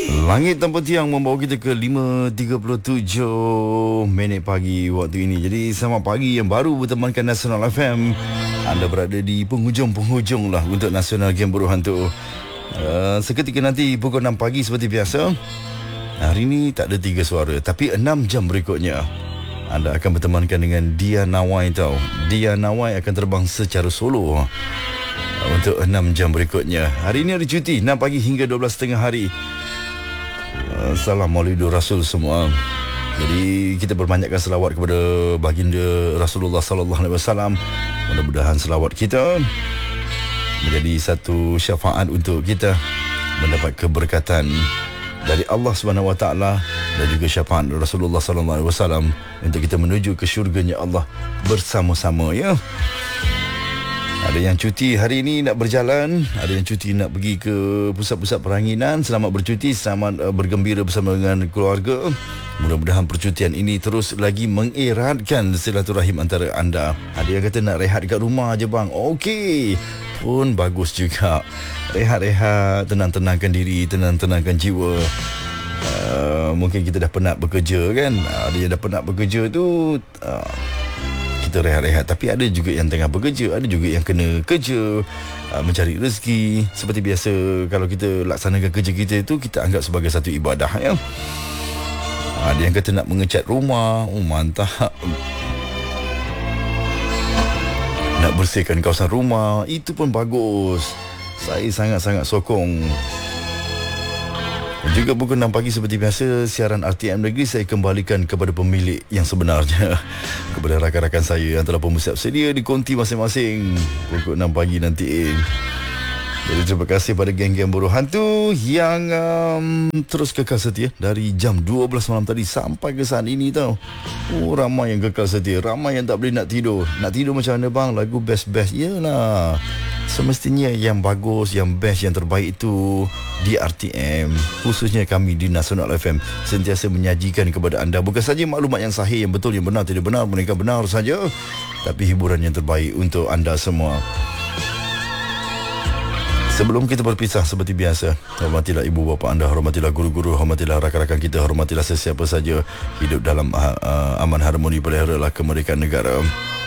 Langit tanpa tiang membawa kita ke 5.37 pagi waktu ini. Jadi selamat pagi yang baru bertemankan Nasional FM. Anda berada di penghujung-penghujung lah untuk Nasional Game Buruh Hantu. Seketika nanti pukul 6 pagi seperti biasa. Hari ini tak ada 3 suara, tapi 6 jam berikutnya anda akan bertemankan dengan Dia Nawai tau. Dia Nawai akan terbang secara solo untuk 6 jam berikutnya. Hari ini hari cuti 6 pagi hingga 12.30 hari. Salam Maulidur Rasul semua. Jadi kita berbanyakkan selawat kepada baginda Rasulullah sallallahu alaihi wasallam. Mudah-mudahan selawat kita menjadi satu syafaat untuk kita mendapat keberkatan dari Allah Subhanahu wa taala dan juga syafaat Rasulullah sallallahu alaihi wasallam untuk kita menuju ke syurganya Allah bersama-sama ya. Ada yang cuti hari ini nak berjalan, ada yang cuti nak pergi ke pusat-pusat peranginan. Selamat bercuti, selamat bergembira bersama dengan keluarga. Mudah-mudahan percutian ini terus lagi mengeratkan silaturahim antara anda. Ada yang kata nak rehat kat rumah je bang. Okey, pun bagus juga. Rehat-rehat, tenang-tenangkan diri, tenang-tenangkan jiwa. Mungkin kita dah penat bekerja kan. Ada yang dah penat bekerja tu kita rehat-rehat, tapi ada juga yang tengah bekerja, ada juga yang kena kerja, mencari rezeki. Seperti biasa, kalau kita laksanakan kerja kita itu, kita anggap sebagai satu ibadah ya. Ada yang kata nak mengecat rumah, mantap. Nak bersihkan kawasan rumah, itu pun bagus. Saya sangat-sangat sokong. Juga pukul 6 pagi seperti biasa, siaran RTM Negeri saya kembalikan kepada pemilik yang sebenarnya, kepada rakan-rakan saya yang telah pun bersiap sedia di konti masing-masing pukul 6 pagi nanti. Jadi terima kasih pada geng-geng buruh hantu yang terus kekal setia dari jam 12 malam tadi sampai ke saat ini tau. Ramai yang kekal setia, ramai yang tak boleh nak tidur. Nak tidur macam mana bang? Lagu best-best. Yelah, semestinya yang bagus, yang best, yang terbaik itu di RTM, khususnya kami di Nasional FM, sentiasa menyajikan kepada anda bukan saja maklumat yang sahih, yang betul, yang benar, tidak benar, mereka benar saja, tapi hiburan yang terbaik untuk anda semua. Sebelum kita berpisah seperti biasa, hormatilah ibu bapa anda, hormatilah guru-guru, hormatilah rakan-rakan kita, hormatilah sesiapa saja hidup dalam aman harmoni, peliharalah kemerdekaan negara.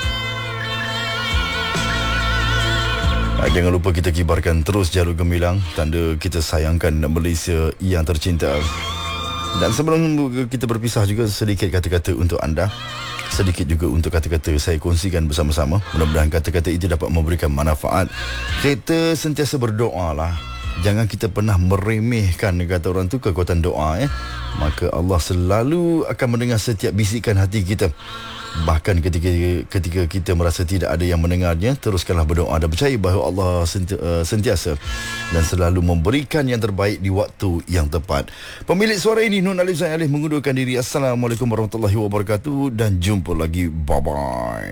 Jangan lupa kita kibarkan terus jalur gemilang, tanda kita sayangkan Malaysia yang tercinta. Dan sebelum kita berpisah juga, sedikit kata-kata untuk anda, sedikit juga untuk kata-kata saya kongsikan bersama-sama. Mudah-mudahan kata-kata itu dapat memberikan manfaat. Kita sentiasa berdoa lah. Jangan kita pernah meremehkan, kata orang tu, kekuatan doa ya. Maka Allah selalu akan mendengar setiap bisikan hati kita. Bahkan ketika kita merasa tidak ada yang mendengarnya, teruskanlah berdoa dan percaya bahawa Allah sentiasa dan selalu memberikan yang terbaik di waktu yang tepat. Pemilik suara ini Nun Alif Zain Alif mengundurkan diri. Assalamualaikum warahmatullahi wabarakatuh dan jumpa lagi. Bye bye.